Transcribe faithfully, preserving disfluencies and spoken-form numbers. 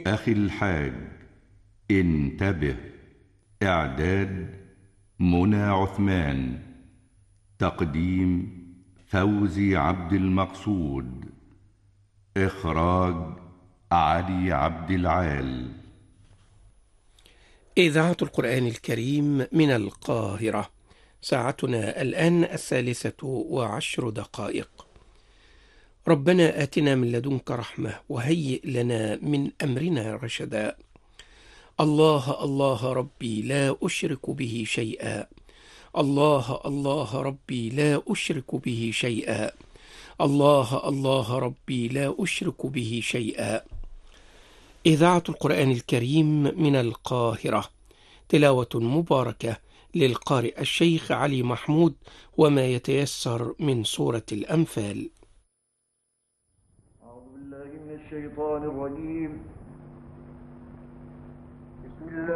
أخي الحاج انتبه. إعداد منى عثمان. تقديم فوزي عبد المقصود. إخراج علي عبد العال. إذاعة القرآن الكريم من القاهرة. ساعتنا الآن الثالثة وعشر دقائق. ربنا آتنا من لدنك رحمة وهيئ لنا من أمرنا رشدا. الله الله ربي لا أشرك به شيئا. الله الله ربي لا أشرك به شيئا. الله الله ربي لا أشرك به شيئا. إذاعة القرآن الكريم من القاهرة. تلاوة مباركة للقارئ الشيخ علي محمود وما يتيسر من سورة الأنفال. أعوذ بالله من الشيطان الرجيم.